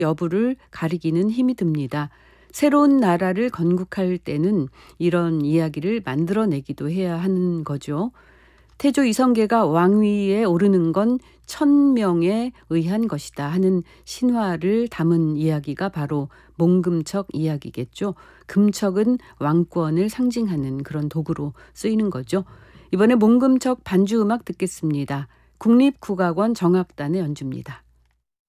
여부를 가리기는 힘이 듭니다. 새로운 나라를 건국할 때는 이런 이야기를 만들어내기도 해야 하는 거죠. 태조 이성계가 왕위에 오르는 건 천명에 의한 것이다 하는 신화를 담은 이야기가 바로 몽금척 이야기겠죠. 금척은 왕권을 상징하는 그런 도구로 쓰이는 거죠. 이번에 몽금척 반주 음악 듣겠습니다. 국립국악원 정악단의 연주입니다.